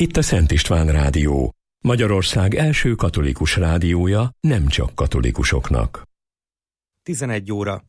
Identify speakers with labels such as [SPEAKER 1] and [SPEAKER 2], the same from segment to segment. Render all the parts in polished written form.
[SPEAKER 1] Itt a Szent István Rádió, Magyarország első katolikus rádiója nem csak katolikusoknak.
[SPEAKER 2] 11 óra.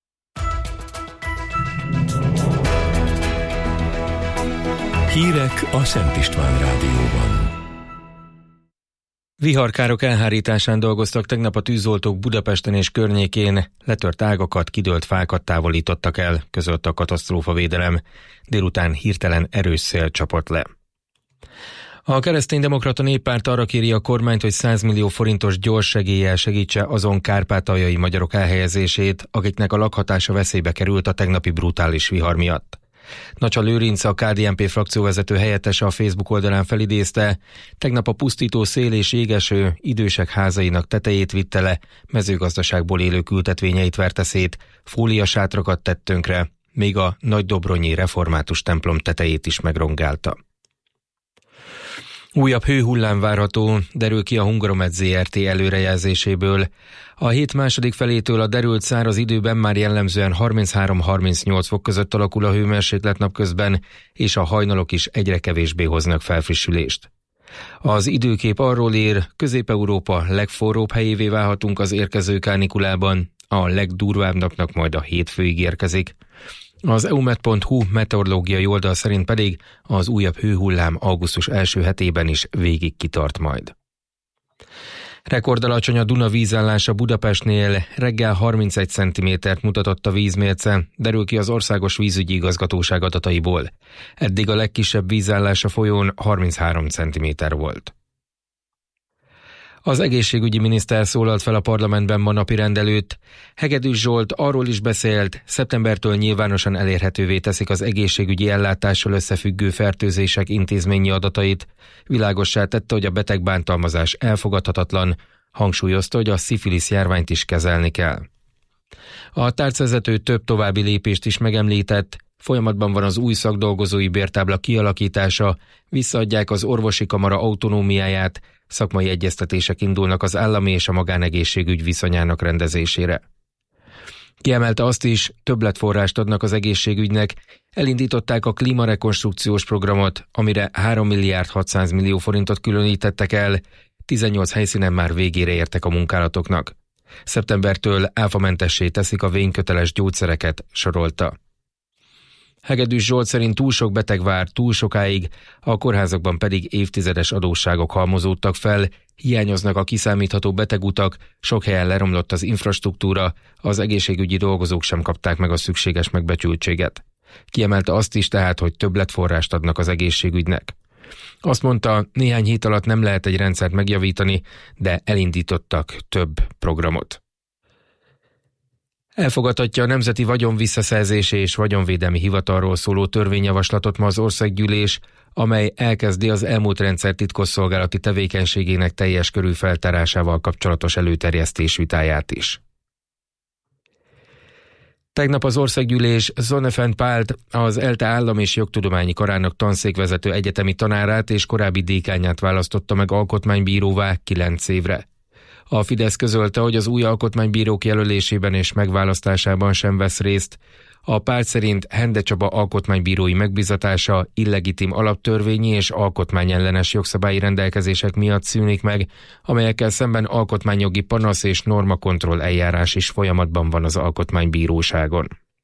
[SPEAKER 1] Hírek a Szent István Rádióban.
[SPEAKER 3] Viharkárok elhárításán dolgoztak tegnap a tűzoltók Budapesten és környékén, letört ágakat, kidőlt fákat távolítottak el, közölte a katasztrófavédelem. Délután hirtelen erős szél csapott le. A Kereszténydemokrata Néppárt arra kéri a kormányt, hogy 100 millió forintos gyors segéllyel segítse azon kárpátaljai magyarok elhelyezését, akiknek a lakhatása veszélybe került a tegnapi brutális vihar miatt. Nacsa Lőrinc, a KDNP frakcióvezető helyettese a Facebook oldalán felidézte, tegnap a pusztító szél és jégeső idősek házainak tetejét vitte le, mezőgazdaságból élők ültetvényeit verte szét, fóliasátrakat tett tönkre, még a nagydobronyi református templom tetejét is megrongálta. Újabb hőhullám várható, derül ki a Hungaromed Zrt. Előrejelzéséből. A hét második felétől a derült száraz időben már jellemzően 33-38 fok között alakul a hőmérséklet napközben, és a hajnalok is egyre kevésbé hoznak felfrissülést. Az időkép arról ír, Közép-Európa legforróbb helyévé válhatunk az érkező kánikulában, a legdurvább napnak majd a hétfőig érkezik. Az eumet.hu meteorológiai oldal szerint pedig az újabb hőhullám augusztus első hetében is végig kitart majd. Rekordalacsony a Duna vízállása Budapestnél, reggel 31 cm-t mutatott a vízmérce, derül ki az Országos Vízügyi Igazgatóság adataiból. Eddig a legkisebb vízállás a folyón 33 cm volt. Az egészségügyi miniszter szólalt fel a parlamentben ma napirend előtt. Hegedűs Zsolt arról is beszélt, szeptembertől nyilvánosan elérhetővé teszik az egészségügyi ellátással összefüggő fertőzések intézményi adatait. Világossá tette, hogy a betegbántalmazás elfogadhatatlan, hangsúlyozta, hogy a szifilisz járványt is kezelni kell. A tárcavezető több további lépést is megemlített. Folyamatban van az új szakdolgozói bértábla kialakítása, visszaadják az orvosi kamara autonómiáját, szakmai egyeztetések indulnak az állami és a magánegészségügy viszonyának rendezésére. Kiemelte azt is, többletforrást adnak az egészségügynek, elindították a klímarekonstrukciós programot, amire 3 milliárd 600 millió forintot különítettek el, 18 helyszínen már végére értek a munkálatoknak. Szeptembertől áfamentessé teszik a vényköteles gyógyszereket, sorolta. Hegedűs Zsolt szerint túl sok beteg vár túl sokáig, a kórházakban pedig évtizedes adósságok halmozódtak fel, hiányoznak a kiszámítható betegutak, sok helyen leromlott az infrastruktúra, az egészségügyi dolgozók sem kapták meg a szükséges megbecsültséget. Kiemelte azt is tehát, hogy többletforrást adnak az egészségügynek. Azt mondta, néhány hét alatt nem lehet egy rendszert megjavítani, de elindítottak több programot. Elfogadhatja a Nemzeti Vagyonvisszaszerzési és Vagyonvédelmi Hivatalról szóló törvényjavaslatot ma az országgyűlés, amely elkezdi az elmúlt rendszer titkosszolgálati tevékenységének teljes körű feltárásával kapcsolatos előterjesztés vitáját is. Tegnap az országgyűlés Zonnefend Pált, az ELTE Állam- és Jogtudományi Karának tanszékvezető egyetemi tanárát és korábbi dékánját választotta meg alkotmánybíróvá 9 évre. A Fidesz közölte, hogy az új alkotmánybírók jelölésében és megválasztásában sem vesz részt. A párt szerint Hende Csaba alkotmánybírói megbízatása illegitim alaptörvényi és alkotmányellenes jogszabályi rendelkezések miatt szűnik meg, amelyekkel szemben alkotmányjogi panasz és normakontroll eljárás is folyamatban van az alkotmánybíróságon.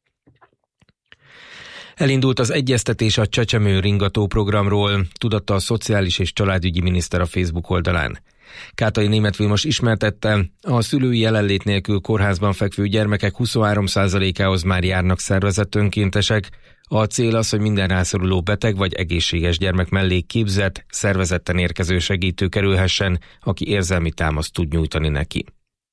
[SPEAKER 3] Elindult az egyeztetés a Csecsemő ringató programról, tudatta a Szociális és Családügyi Miniszter a Facebook oldalán. Kátai Németh Vilmos ismertette, a szülői jelenlét nélkül kórházban fekvő gyermekek 23%-ához már járnak szervezett önkéntesek. A cél az, hogy minden rászoruló beteg vagy egészséges gyermek mellé képzett, szervezetten érkező segítő kerülhessen, aki érzelmi támaszt tud nyújtani neki.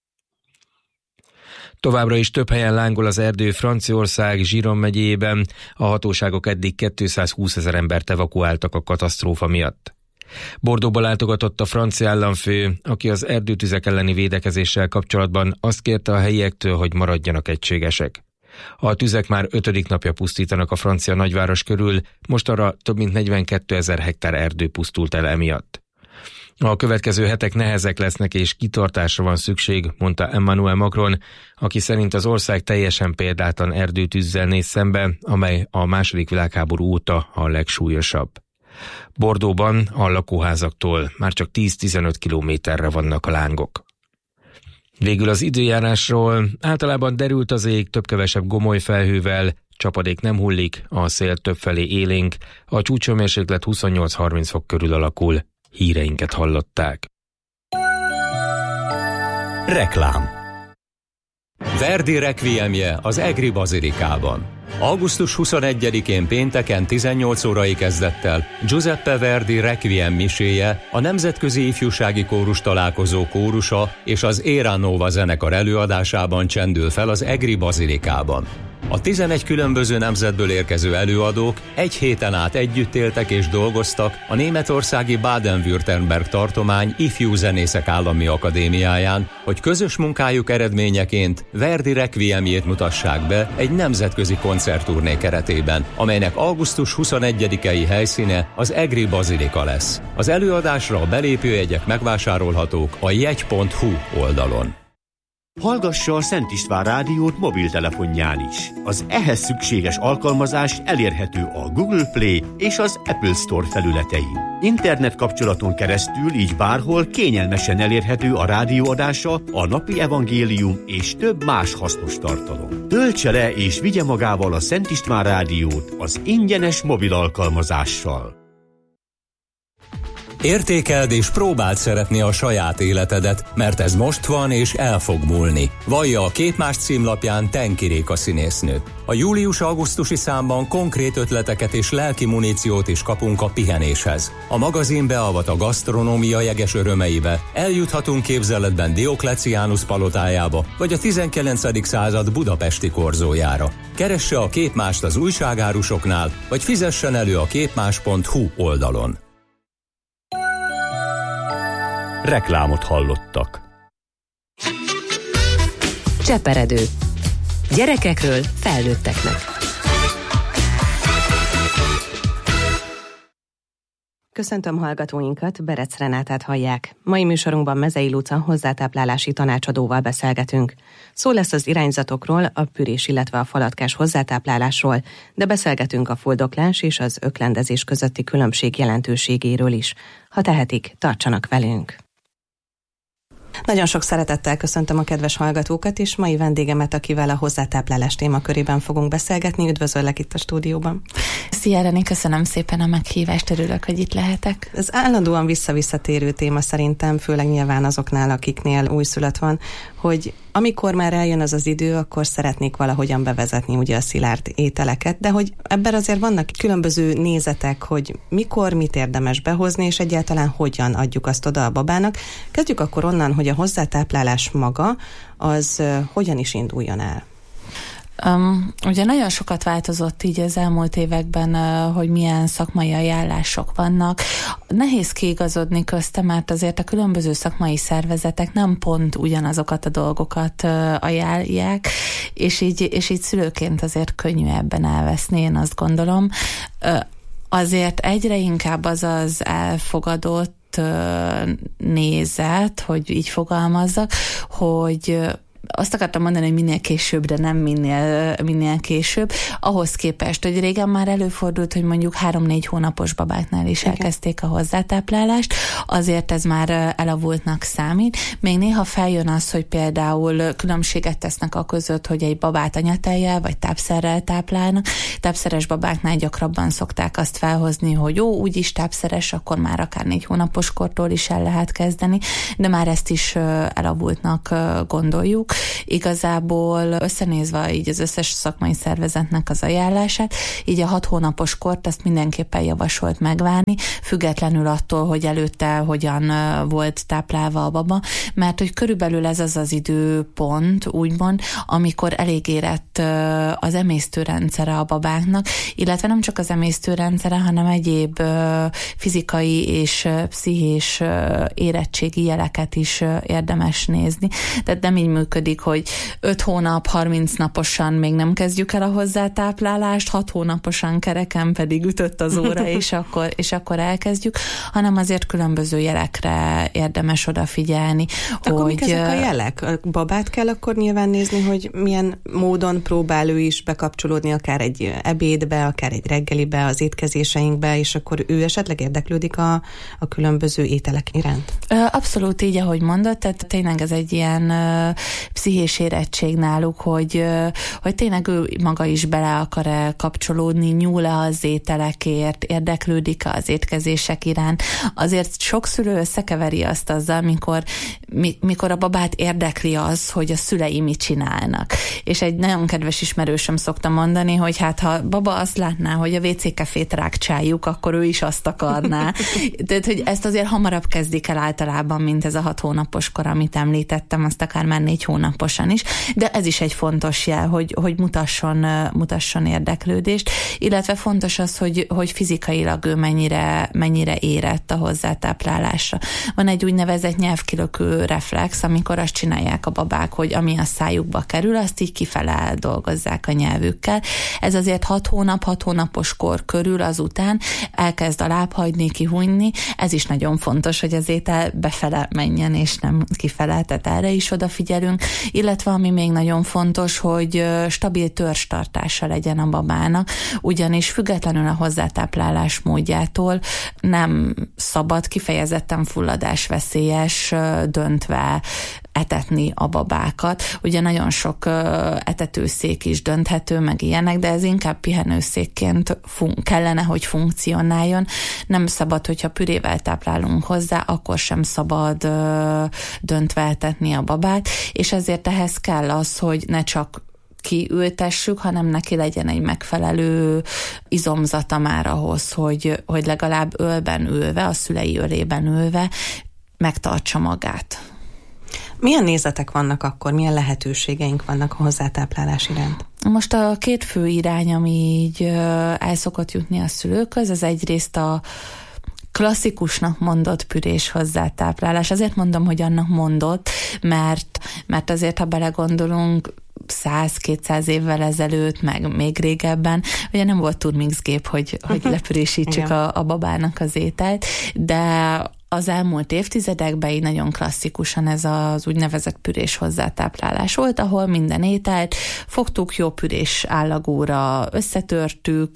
[SPEAKER 3] Továbbra is több helyen lángol az erdő Franciaország Giron megyében, a hatóságok eddig 220 000 embert evakuáltak a katasztrófa miatt. Bordeauxba látogatott a francia államfő, aki az erdőtüzek elleni védekezéssel kapcsolatban azt kérte a helyiektől, hogy maradjanak egységesek. A tüzek már 5. napja pusztítanak a francia nagyváros körül, mostanra több mint 42 000 hektár erdő pusztult el emiatt. A következő hetek nehezek lesznek és kitartásra van szükség, mondta Emmanuel Macron, aki szerint az ország teljesen példátlan erdőtűzzel néz szembe, amely a II. Világháború óta a legsúlyosabb. Bordeauxban a lakóházaktól már csak 10-15 kilométerre vannak a lángok. Végül az időjárásról: általában derült az ég, több-kevesebb gomoly felhővel, csapadék nem hullik, a szél többfelé élénk, a csúcshőmérséklet 28-30 fok körül alakul. Híreinket hallották.
[SPEAKER 4] Reklám. Verdi requiemje az Egri Bazilikában. Augusztus 21-én pénteken 18 órai kezdettel Giuseppe Verdi requiem miséje, a Nemzetközi Ifjúsági Kórus Találkozó kórusa és az Era Nova zenekar előadásában csendül fel az Egri Bazilikában. A 11 különböző nemzetből érkező előadók egy héten át együtt éltek és dolgoztak a németországi Baden-Württemberg tartomány Ifjú Zenészek Állami Akadémiáján, hogy közös munkájuk eredményeként Verdi requiemjét mutassák be egy nemzetközi koncertturné keretében, amelynek augusztus 21-i helyszíne az Egri Bazilika lesz. Az előadásra a belépőjegyek megvásárolhatók a jegy.hu oldalon.
[SPEAKER 5] Hallgassa a Szent István rádiót mobiltelefonján is. Az ehhez szükséges alkalmazás elérhető a Google Play és az Apple Store felületein. Internet kapcsolaton keresztül így bárhol kényelmesen elérhető a rádióadása, a napi evangélium és több más hasznos tartalom. Töltse le és vigye magával a Szent István rádiót az ingyenes mobil alkalmazással.
[SPEAKER 4] Értékeld és próbáld szeretni a saját életedet, mert ez most van és el fog múlni. Vallja a Képmás címlapján Tenki Réka színésznő. A július-augusztusi számban konkrét ötleteket és lelki muníciót is kapunk a pihenéshez. A magazin beavat a gasztronómia jeges örömeibe, eljuthatunk képzeletben Diokleciánus palotájába, vagy a 19. század budapesti korzójára. Keresse a Képmást az újságárusoknál, vagy fizessen elő a képmás.hu oldalon.
[SPEAKER 5] Reklámot hallottak.
[SPEAKER 6] Cseperedő. Gyerekekről felnőtteknek. Köszöntöm hallgatóinkat, Berec Renátát hallják. Mai műsorunkban Mezei Luca hozzátáplálási tanácsadóval beszélgetünk. Szó lesz az irányzatokról, a pürés, illetve a falatkás hozzátáplálásról, de beszélgetünk a fuldoklás és az öklendezés közötti különbség jelentőségéről is. Ha tehetik, tartsanak velünk! Nagyon sok szeretettel köszöntöm a kedves hallgatókat, és mai vendégemet, akivel a hozzátáplálás témakörében fogunk beszélgetni. Üdvözöllek itt a stúdióban.
[SPEAKER 7] Szia, Reni, köszönöm szépen a meghívást, örülök, hogy itt lehetek.
[SPEAKER 6] Ez állandóan visszatérő téma szerintem, főleg nyilván azoknál, akiknél újszülött van, hogy amikor már eljön az idő, akkor szeretnék valahogyan bevezetni ugye a szilárd ételeket, de hogy ebben azért vannak különböző nézetek, hogy mikor, mit érdemes behozni, és egyáltalán hogyan adjuk azt oda a babának. Kezdjük akkor onnan, hogy a hozzátáplálás maga, az hogyan is induljon el.
[SPEAKER 7] Ugye nagyon sokat változott így az elmúlt években, hogy milyen szakmai ajánlások vannak. Nehéz kiigazodni közte, mert azért a különböző szakmai szervezetek nem pont ugyanazokat a dolgokat ajánlják, és így szülőként azért könnyű ebben elveszni, én azt gondolom. Azért egyre inkább az elfogadott nézet, hogy így fogalmazzak, hogy azt akartam mondani, hogy minél később, de nem minél később. Ahhoz képest, hogy régen már előfordult, hogy mondjuk 3-4 hónapos babáknál is elkezdték a hozzátáplálást, azért ez már elavultnak számít. Még néha feljön az, hogy például különbséget tesznek a között, hogy egy babát anyatejjel vagy tápszerrel táplálnak. Tápszeres babáknál gyakrabban szokták azt felhozni, hogy jó, úgyis tápszeres, akkor már akár 4 hónapos kortól is el lehet kezdeni, de már ezt is elavultnak gondoljuk. Igazából összenézve így az összes szakmai szervezetnek az ajánlását, így a 6 hónapos kort azt mindenképpen javasolt megvárni, függetlenül attól, hogy előtte hogyan volt táplálva a baba, mert hogy körülbelül ez az időpont, úgymond, amikor elég érett az emésztőrendszere a babáknak, illetve nem csak az emésztőrendszere, hanem egyéb fizikai és pszichés érettségi jeleket is érdemes nézni. Tehát nem így működik pedig, hogy 5 hónap, 30 naposan még nem kezdjük el a hozzátáplálást, 6 hónaposan kereken pedig ütött az óra, és akkor elkezdjük, hanem azért különböző jelekre érdemes odafigyelni.
[SPEAKER 6] Akkor mik ezek a jelek? A babát kell akkor nyilván nézni, hogy milyen módon próbál ő is bekapcsolódni, akár egy ebédbe, akár egy reggelibe, az étkezéseinkbe, és akkor ő esetleg érdeklődik a különböző ételek iránt?
[SPEAKER 7] Abszolút így, ahogy mondod, tehát tényleg ez egy ilyen pszichés érettség náluk, hogy tényleg ő maga is bele akar kapcsolódni, nyúl-e az ételekért, érdeklődik az étkezések iránt. Azért sok szülő összekeveri azt azzal, mikor a babát érdekli az, hogy a szülei mit csinálnak. És egy nagyon kedves ismerősöm szokta mondani, hogy hát ha baba azt látná, hogy a WC kefét rákcsáljuk, akkor ő is azt akarná. Tehát, hogy ezt azért hamarabb kezdik el általában, mint ez a 6 hónapos kor, amit említettem, azt akár már 4 hónaposan is, de ez is egy fontos jel, hogy mutasson érdeklődést, illetve fontos az, hogy fizikailag ő mennyire érett a hozzátáplálásra. Van egy úgynevezett nyelvkilökő reflex, amikor azt csinálják a babák, hogy ami a szájukba kerül, azt így kifele dolgozzák a nyelvükkel. Ez azért 6 hónapos kor körül azután elkezd a lábhagyni, kihújni. Ez is nagyon fontos, hogy az étel befele menjen, és nem kifele, tehát erre is odafigyelünk. Illetve ami még nagyon fontos, hogy stabil törzstartása legyen a babának, ugyanis függetlenül a hozzátáplálás módjától nem szabad kifejezetten fulladásveszélyes döntve etetni a babákat. Ugye nagyon sok etetőszék is dönthető, meg ilyenek, de ez inkább pihenőszékként kellene, hogy funkcionáljon. Nem szabad, hogyha pürével táplálunk hozzá, akkor sem szabad döntve etetni a babát, és ezért ehhez kell az, hogy ne csak kiültessük, hanem neki legyen egy megfelelő izomzata már ahhoz, hogy legalább ölben ülve, a szülei ölében ülve megtartsa magát.
[SPEAKER 6] Milyen nézetek vannak akkor, milyen lehetőségeink vannak a hozzátáplálás iránt?
[SPEAKER 7] Most a 2 fő irány, ami így el szokott jutni a szülőkhöz, az egyrészt a klasszikusnak mondott pürés hozzátáplálás. Azért mondom, hogy annak mondott, mert azért, ha belegondolunk, 100-200 évvel ezelőtt, meg még régebben, ugye nem volt turmixgép, hogy lepürésítsük a babának az ételt, de az elmúlt évtizedekben így nagyon klasszikusan ez az úgynevezett pürés hozzátáplálás volt, ahol minden ételt fogtuk, jó pürés állagúra összetörtük,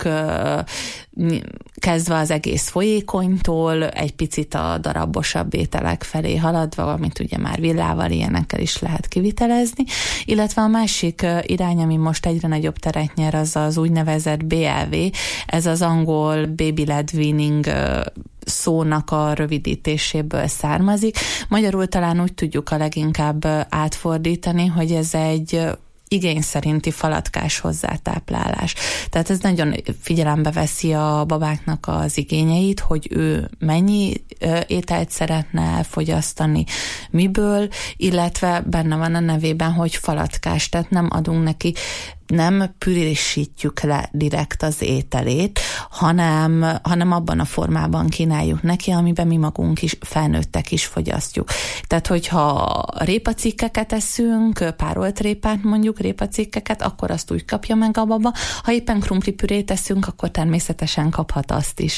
[SPEAKER 7] kezdve az egész folyékonytól, egy picit a darabosabb ételek felé haladva, amit ugye már villával, ilyenekkel is lehet kivitelezni, illetve a másik irány, ami most egyre nagyobb teret nyer, az az úgynevezett BLV, ez az angol Baby-led weaning szónak a rövidítéséből származik. Magyarul talán úgy tudjuk a leginkább átfordítani, hogy ez egy igény szerinti falatkás hozzátáplálás. Tehát ez nagyon figyelembe veszi a babáknak az igényeit, hogy ő mennyi ételt szeretne elfogyasztani, miből, illetve benne van a nevében, hogy falatkás, tehát nem adunk neki, nem pürésítjük le direkt az ételét, hanem abban a formában kínáljuk neki, amiben mi magunk is, felnőttek is fogyasztjuk. Tehát, hogyha répacikkeket eszünk, párolt répát mondjuk, répacikkeket, akkor azt úgy kapja meg a baba. Ha éppen krumplipürét eszünk, akkor természetesen kaphat azt is.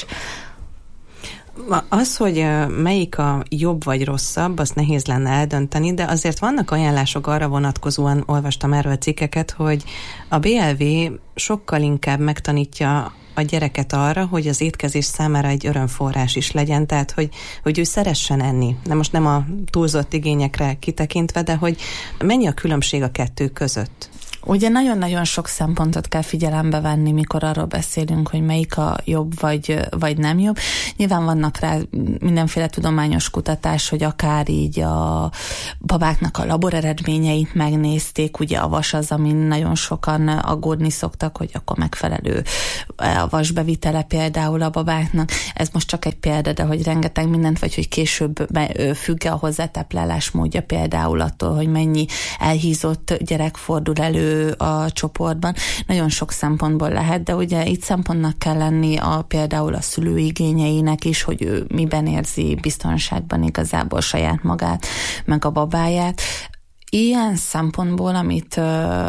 [SPEAKER 6] Az, hogy melyik a jobb vagy rosszabb, azt nehéz lenne eldönteni, de azért vannak ajánlások arra vonatkozóan, olvastam erről cikkeket, hogy a BLV sokkal inkább megtanítja a gyereket arra, hogy az étkezés számára egy örömforrás is legyen, tehát hogy ő szeressen enni. De most nem a túlzott igényekre kitekintve, de hogy mennyi a különbség a 2 között?
[SPEAKER 7] Ugye nagyon-nagyon sok szempontot kell figyelembe venni, mikor arról beszélünk, hogy melyik a jobb vagy nem jobb. Nyilván vannak rá mindenféle tudományos kutatás, hogy akár így a babáknak a laboreredményeit megnézték, ugye a vas az, amin nagyon sokan aggódni szoktak, hogy akkor megfelelő a vasbevitele például a babáknak. Ez most csak egy példa, de hogy rengeteg mindent, vagy hogy később függ-e a hozzátáplálás módja például attól, hogy mennyi elhízott gyerek fordul elő a csoportban. Nagyon sok szempontból lehet, de ugye itt szempontnak kell lenni például a szülő igényeinek is, hogy ő miben érzi biztonságban igazából saját magát, meg a babáját. ilyen szempontból, amit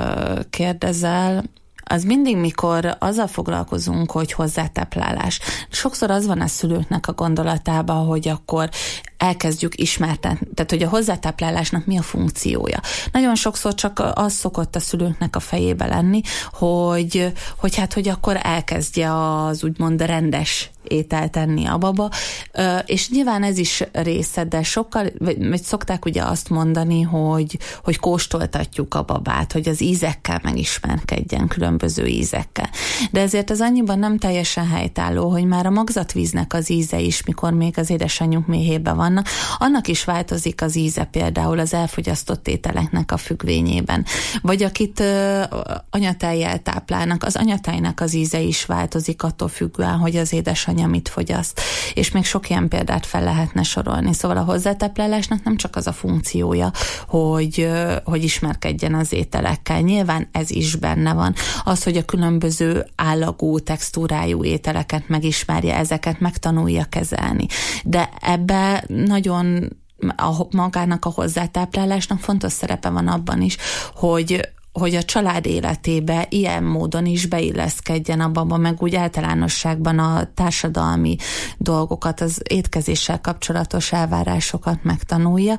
[SPEAKER 7] kérdezel, az mindig, mikor azzal foglalkozunk, hogy hozzátáplálás. Sokszor az van a szülőknek a gondolatában, hogy akkor elkezdjük ismertetni, tehát hogy a hozzátáplálásnak mi a funkciója. Nagyon sokszor csak az szokott a szülőknek a fejébe lenni, hogy akkor elkezdje az úgymond rendes ételt enni a baba, és nyilván ez is része, de sokkal, vagy szokták ugye azt mondani, hogy kóstoltatjuk a babát, hogy az ízekkel megismerkedjen, különböző ízekkel. De ezért ez annyiban nem teljesen helytálló, hogy már a magzatvíznek az íze is, mikor még az édesanyjuk méhében vannak, annak is változik az íze például az elfogyasztott ételeknek a függvényében. Vagy akit anyatejjel táplálnak, az anyatejnek az íze is változik attól függően, hogy az édesanyja mit fogyaszt. És még sok ilyen példát fel lehetne sorolni. Szóval a hozzátáplálásnak nem csak az a funkciója, hogy ismerkedjen az ételekkel. Nyilván ez is benne van. Az, hogy a különböző állagú, textúrájú ételeket megismerje, ezeket megtanulja kezelni. De ebbe nagyon magának a hozzátáplálásnak fontos szerepe van abban is, hogy a család életébe ilyen módon is beilleszkedjen a baba, meg úgy általánosságban a társadalmi dolgokat, az étkezéssel kapcsolatos elvárásokat megtanulja,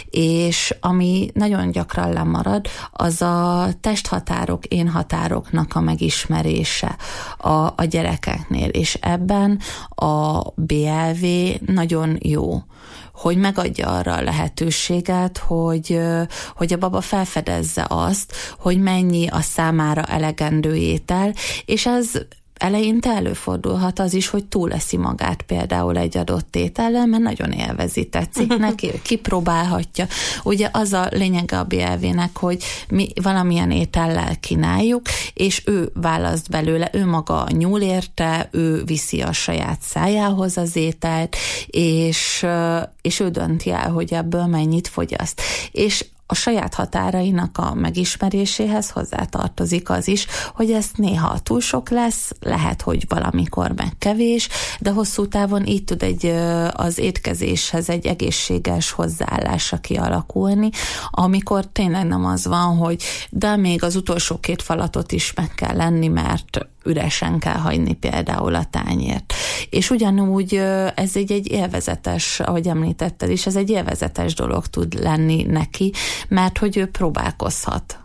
[SPEAKER 7] és ami nagyon gyakran lemarad, az a testhatárok, énhatároknak a megismerése a gyerekeknél, és ebben a BLV nagyon jó, hogy megadja arra a lehetőséget, hogy a baba felfedezze azt, hogy mennyi a számára elegendő étel, és ez eleinte előfordulhat az is, hogy túleszi magát például egy adott étellel, mert nagyon élvezi, tetszik neki, kipróbálhatja. Ugye az a lényege a BLV-nek, hogy mi valamilyen étellel kínáljuk, és ő választ belőle, ő maga nyúl érte, ő viszi a saját szájához az ételt, és ő dönti el, hogy ebből mennyit fogyaszt. És a saját határainak a megismeréséhez hozzátartozik az is, hogy ez néha túl sok lesz, lehet, hogy valamikor meg kevés, de hosszú távon így tud az étkezéshez egy egészséges hozzáállása kialakulni, amikor tényleg nem az van, hogy de még az utolsó 2 falatot is meg kell lenni, mert üresen kell hagyni például a tányért. És ugyanúgy ez egy élvezetes, ahogy említetted is, ez egy élvezetes dolog tud lenni neki, mert hogy ő próbálkozhat.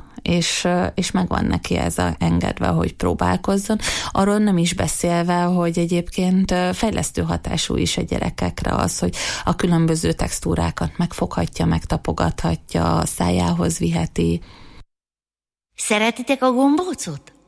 [SPEAKER 7] És megvan neki ez engedve, hogy próbálkozzon. Arról nem is beszélve, hogy egyébként fejlesztő hatású is a gyerekekre az, hogy a különböző textúrákat megfoghatja, megtapogathatja, szájához viheti.
[SPEAKER 8] Szeretitek a gombócot?